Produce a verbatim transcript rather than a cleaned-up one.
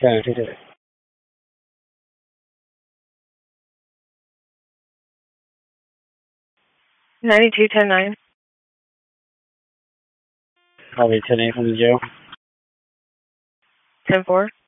Yeah, it is. ninety-two ten nine. Probably ten eight from the jail. ten four.